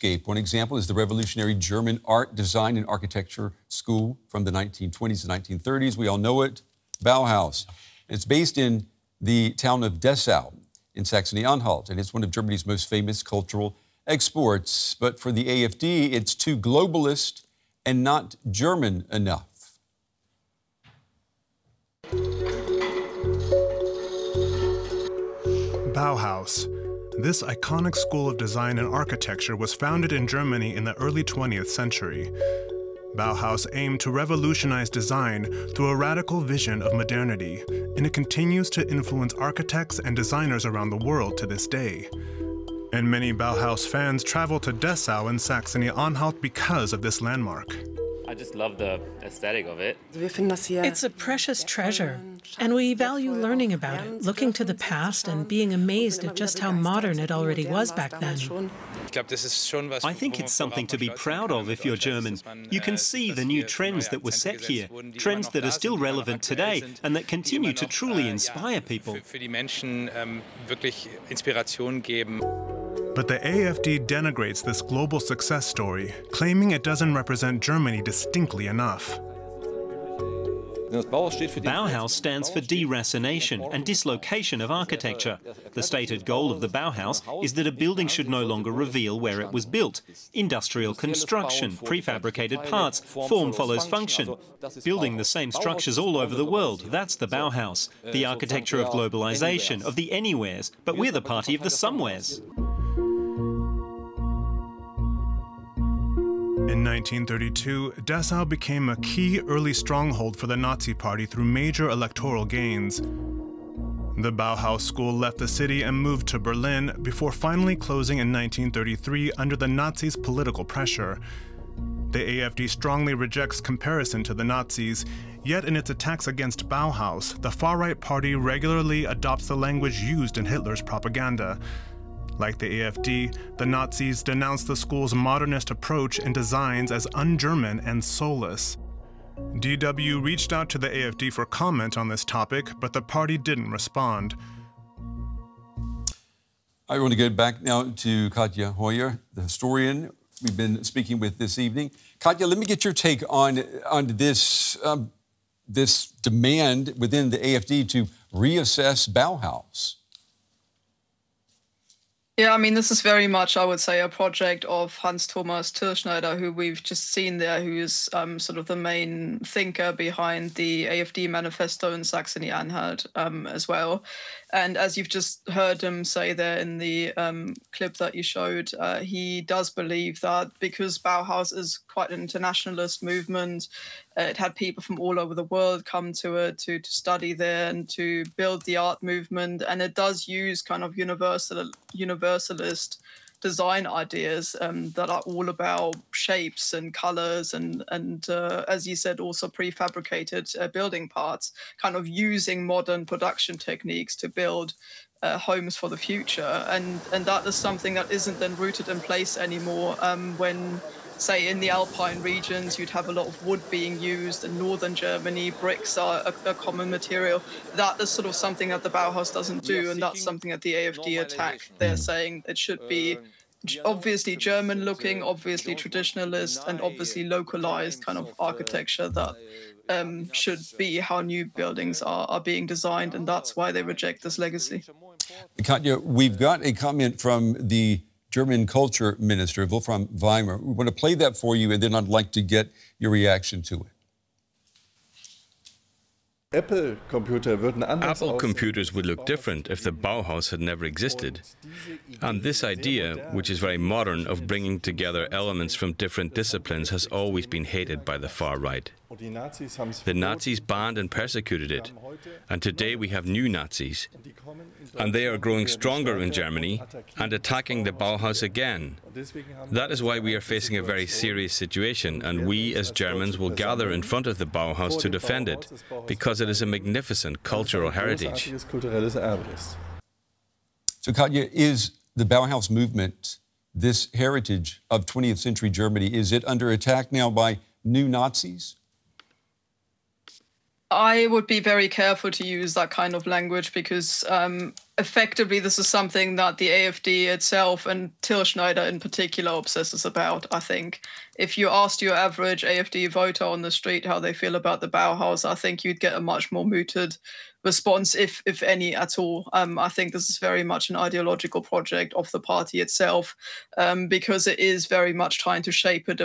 landscape. One example is the revolutionary German art, design, and architecture school from the 1920s to 1930s. We all know it, Bauhaus. It's based in the town of Dessau in Saxony-Anhalt, and it's one of Germany's most famous cultural exports. But for the AfD, it's too globalist and not German enough. Bauhaus. This iconic school of design and architecture was founded in Germany in the early 20th century. Bauhaus aimed to revolutionize design through a radical vision of modernity, and it continues to influence architects and designers around the world to this day. And many Bauhaus fans travel to Dessau in Saxony-Anhalt because of this landmark. I just love the aesthetic of it. It's a precious treasure, and we value learning about it, looking to the past and being amazed at just how modern it already was back then. I think it's something to be proud of if you're German. You can see the new trends that were set here, trends that are still relevant today and that continue to truly inspire people. But the AfD denigrates this global success story, claiming it doesn't represent Germany distinctly enough. Bauhaus stands for deracination and dislocation of architecture. The stated goal of the Bauhaus is that a building should no longer reveal where it was built. Industrial construction, prefabricated parts, form follows function. Building the same structures all over the world, that's the Bauhaus. The architecture of globalization, of the anywheres, but we're the party of the somewheres. In 1932, Dessau became a key early stronghold for the Nazi Party through major electoral gains. The Bauhaus school left the city and moved to Berlin before finally closing in 1933 under the Nazis' political pressure. The AfD strongly rejects comparison to the Nazis, yet in its attacks against Bauhaus, the far-right party regularly adopts the language used in Hitler's propaganda. Like the AfD, the Nazis denounced the school's modernist approach and designs as un-German and soulless. DW reached out to the AfD for comment on this topic, but the party didn't respond. I want to get back now to Katja Hoyer, the historian we've been speaking with this evening. Katja, let me get your take on this, this demand within the AfD to reassess Bauhaus. Yeah, I mean, this is very much, I would say, a project of Hans Thomas Tirschneider, who we've just seen there, who is sort of the main thinker behind the AfD manifesto in Saxony-Anhalt as well. And as you've just heard him say there in the clip that you showed, he does believe that because Bauhaus is quite an internationalist movement, it had people from all over the world come to it to study there and to build the art movement. And it does use kind of universalist design ideas that are all about shapes and colors and as you said, also prefabricated building parts, kind of using modern production techniques to build homes for the future. And that is something that isn't then rooted in place anymore when, say, in the Alpine regions, you'd have a lot of wood being used. In northern Germany, bricks are a common material. That is sort of something that the Bauhaus doesn't do, and that's something that the AfD attack. They're saying it should be obviously German-looking, obviously traditionalist, and obviously localized kind of architecture that should be how new buildings are being designed, and that's why they reject this legacy. Katja, we've got a comment from the German culture minister, Wolfram Weimer. We want to play that for you, and then I'd like to get your reaction to it. Apple computers would look different if the Bauhaus had never existed. And this idea, which is very modern, of bringing together elements from different disciplines has always been hated by the far right. The Nazis banned and persecuted it. And today we have new Nazis. And they are growing stronger in Germany and attacking the Bauhaus again. That is why we are facing a very serious situation, and we as Germans will gather in front of the Bauhaus to defend it, because it is a magnificent cultural heritage. So, Katja, is the Bauhaus movement, this heritage of 20th century Germany, is it under attack now by new Nazis? I would be very careful to use that kind of language because effectively this is something that the AfD itself and Till Schneider in particular obsesses about, I think. If you asked your average AfD voter on the street how they feel about the Bauhaus, I think you'd get a much more muted response, if any at all. I think this is very much an ideological project of the party itself because it is very much trying to shape a